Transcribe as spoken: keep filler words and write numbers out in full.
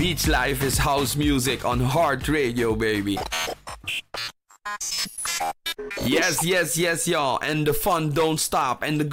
Beach life is house music on Heart Radio, baby. Yes, yes, yes, y'all. And the fun don't stop. And the